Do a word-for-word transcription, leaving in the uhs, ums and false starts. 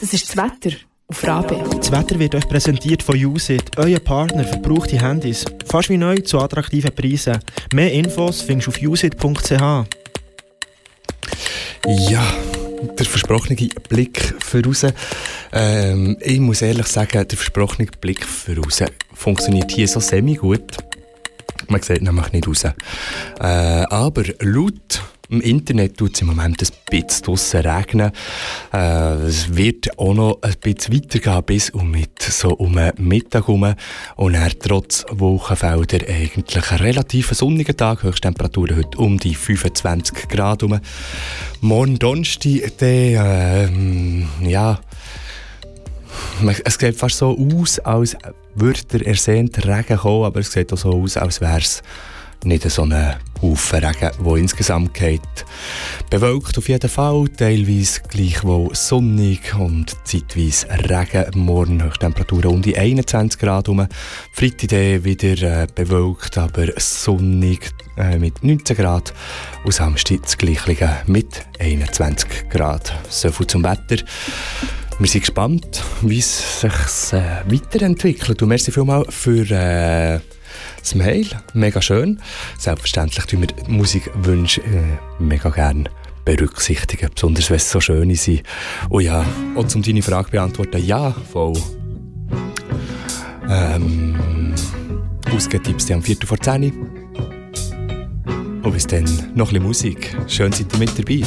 Das ist das Wetter auf Rabe. Das Wetter wird euch präsentiert von Usit, euer Partner für gebrauchte Handys. Fast wie neu zu attraktiven Preisen. Mehr Infos findest du auf usit punkt c h. Ja, der versprochene Blick voraus. Ähm, ich muss ehrlich sagen, der versprochene Blick voraus funktioniert hier so semi-gut. Man sieht nämlich nicht raus. Äh, aber laut im Internet tut es im Moment ein bisschen draussen regnen. Äh, es wird auch noch ein bisschen weitergehen bis um, mit, so um Mittag herum. Und dann trotz Wolkenfelder eigentlich ein relativ sonniger Tag. Höchsttemperaturen heute um die fünfundzwanzig Grad herum. Morgen Donnerstag, der, äh, ja, es sieht fast so aus, als würde der ersehnte Regen kommen, aber es sieht auch so aus, als wäre es nicht so ein Haufen Regen, der insgesamt geht. Bewölkt auf jeden Fall, teilweise gleichwohl sonnig und zeitweise Regen. Morgen Höchsttemperaturen um die einundzwanzig Grad herum. Freitag dann wieder äh, bewölkt, aber sonnig äh, mit neunzehn Grad. Und Samstag das Gleiche mit einundzwanzig Grad. So viel zum Wetter. Wir sind gespannt, wie es sich äh, weiterentwickelt. Und merci vielmals für äh, das Mail. Mega schön. Selbstverständlich tun wir die Musikwünsche äh, mega gerne berücksichtigen, besonders wenn es so schön sind. Und ja, auch um deine Frage beantworten, ja, voll. Ähm, Ausgehen Tipps am Viertel vor zehn. Und bis dann noch ein bisschen Musik. Schön seid ihr mit dabei.